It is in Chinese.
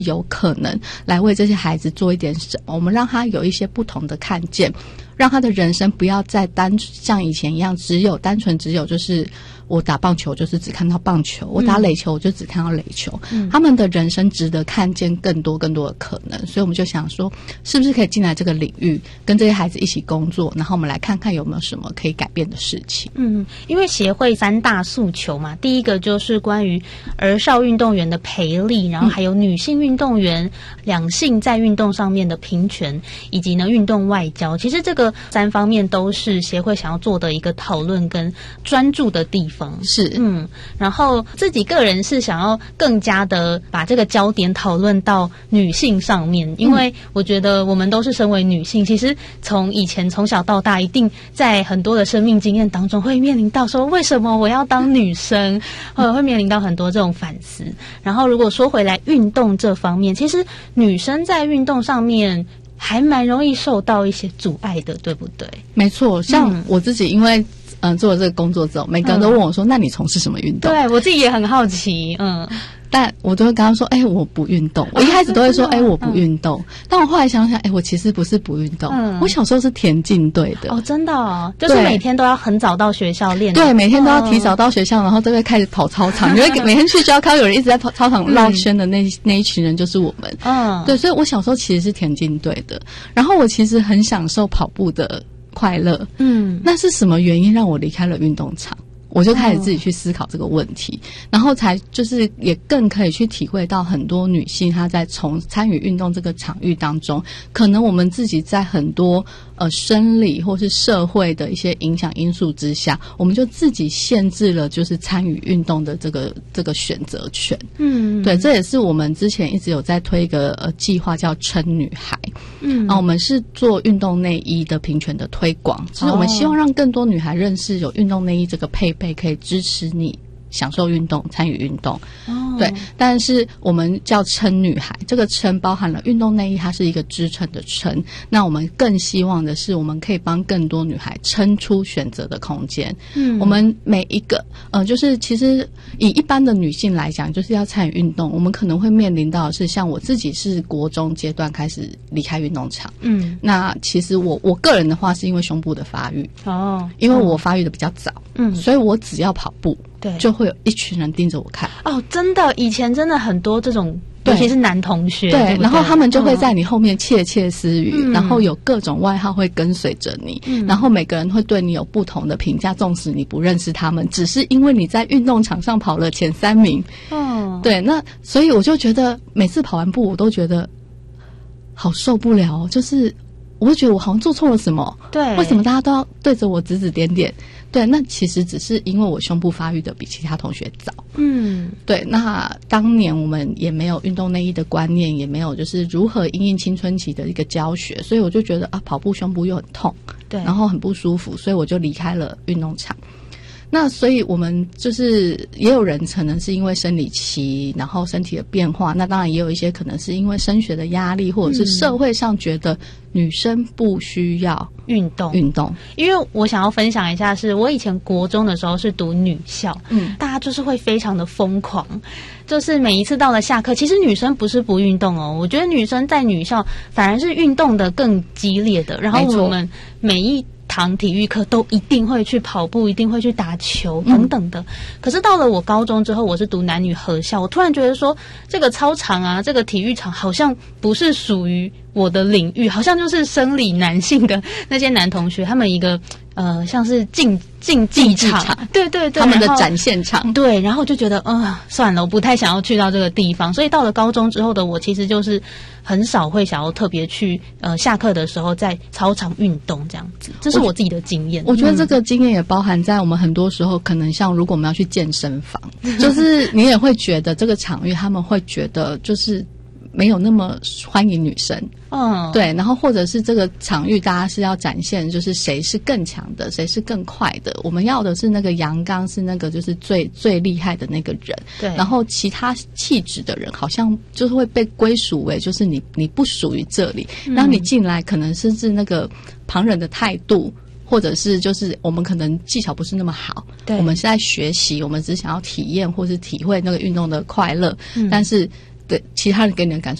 有可能来为这些孩子做一点什么，我们让他有一些不同的看见，让他的人生不要再像以前一样单纯只有就是我打棒球就是只看到棒球，我打垒球我就只看到垒球，他们的人生值得看见更多的可能，所以我们就想说是不是可以进来这个领域跟这些孩子一起工作，然后我们来看看有没有什么可以改变的事情。 因为协会3大诉求嘛，第一个就是关于儿少运动员的培力，然后还有女性运动员两性在运动上面的平权，以及呢运动外交，其实这个3方面都是协会想要做的一个讨论跟专注的地方。 是然后自己个人是想要更加的把这个焦点讨论到女性上面，因为我觉得我们都是身为女性，其实从以前从小到大一定在很多的生命经验当中会面临到说为什么我要当女生，会面临到很多这种反思。然后如果说回来运动这方面，其实女生在运动上面还蛮容易受到一些阻碍的，对不对？ 没错，像我自己因为做了这个工作之后，每个人都问我说那你从事什么运动？ 对，我自己也很好奇。 但我都会跟他说我不运动。我一开始都会说我不运动，但我后来想想我其实不是不运动，我小时候是田径队的。 真的哦，就是每天都要很早到学校练。 对，每天都要提早到学校，然后都会开始跑操场，因为每天去学校看到有人一直在跑操场绕圈的那一群人就是我们。对，所以我小时候其实是田径队的，然后我其实很享受跑步的快乐。那是什么原因让我离开了运动场？我就开始自己去思考这个问题，然后才就是也更可以去体会到很多女性她在参与运动这个场域当中，可能我们自己在很多生理或是社会的一些影响因素之下，我们就自己限制了就是参与运动的这个选择权。对，这也是我们之前一直有在推一个计划叫撑女孩。我们是做运动内衣的平权的推广，就是我们希望让更多女孩认识有运动内衣这个配备可以支持你享受运动参与运动。对，但是我们叫撑女孩，这个撑包含了运动内衣，它是一个支撑的撑，那我们更希望的是我们可以帮更多女孩撑出选择的空间。我们每一个就是其实以一般的女性来讲，就是要参与运动，我们可能会面临到的是像我自己是国中阶段开始离开运动场。那其实我个人的话是因为胸部的发育。因为我发育的比较早，所以我只要跑步对，就会有一群人盯着我看。 真的，以前真的很多这种，尤其是男同学， 对， 然后他们就会在你后面窃窃私语，然后有各种外号会跟随着你，然后每个人会对你有不同的评价，纵使你不认识他们，只是因为你在运动场上跑了前3名。对，那所以我就觉得每次跑完步我都觉得好受不了，就是我会觉得我好像做错了什么。对，为什么大家都要对着我指指点点？对，那其实只是因为我胸部发育的比其他同学早。对，那当年我们也没有运动内衣的观念，也没有就是如何因应青春期的一个教学，所以我就觉得跑步胸部又很痛，对，然后很不舒服，所以我就离开了运动场。那所以我们就是也有人可能是因为生理期，然后身体的变化，那当然也有一些可能是因为升学的压力，或者是社会上觉得女生不需要运动。 因为我想要分享一下，是我以前国中的时候是读女校，大家就是会非常的疯狂，就是每一次到了下课，其实女生不是不运动哦，我觉得女生在女校反而是运动的更激烈的，然后我们每一堂体育课都一定会去跑步，一定会去打球等等的。可是到了我高中之后，我是读男女合校，我突然觉得说这个操场啊，这个体育场好像不是属于我的领域，好像就是生理男性的那些男同学他们一个像是竞技场，对对对， 他们的展现场。 对，然后我就觉得算了，我不太想要去到这个地方，所以到了高中之后的我其实就是很少会想要特别去下课的时候在操场运动这样子，这是我自己的经验。 我觉得这个经验也包含在我们很多时候可能像如果我们要去健身房就是你也会觉得这个场域他们会觉得就是没有那么欢迎女生。对，然后或者是这个场域大家是要展现就是谁是更强的，谁是更快的，我们要的是那个阳刚，是那个就是最厉害的那个人。对，然后其他气质的人好像就是会被归属为就是你不属于这里，然后你进来可能甚至那个旁人的态度，或者是就是我们可能技巧不是那么好，我们是在学习，我们只想要体验或是体会那个运动的快乐，但是其他人给你的感受